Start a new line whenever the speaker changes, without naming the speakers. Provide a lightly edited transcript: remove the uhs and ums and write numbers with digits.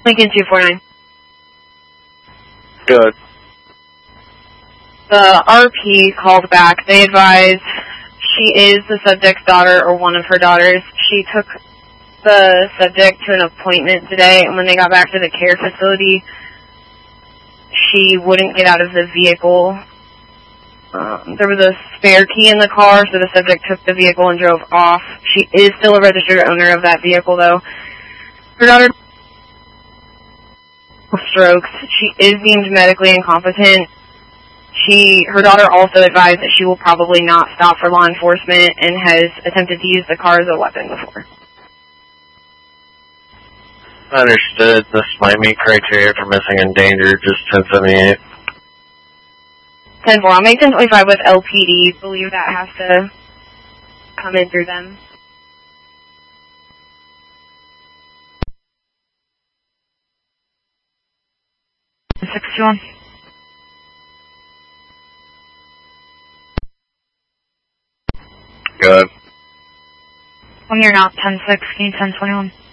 Lincoln 249.
Good.
The RP called back. They advised she is the subject's daughter or one of her daughters. She took the subject to an appointment today, and when they got back to the care facility, she wouldn't get out of the vehicle. There was a spare key in the car, so the subject took the vehicle and drove off. She is still a registered owner of that vehicle, though. Her daughter strokes. She is deemed medically incompetent. Her daughter also advised that she will probably not stop for law enforcement and has attempted to use the car as a weapon before.
Understood. This might meet criteria for missing and endangered, just 1078.
10-4. I'll make 1025 with LPD. Believe that has to come in through them.
$61.
Good.
I'm here now, 10-6, can you 10-21?